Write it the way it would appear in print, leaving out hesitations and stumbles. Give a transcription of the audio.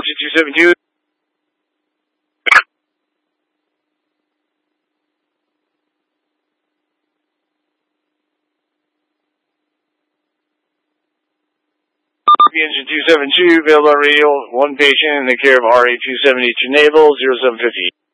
272. Engine 272, available on radio, one patient in the care of RA-272 Naval, 0750.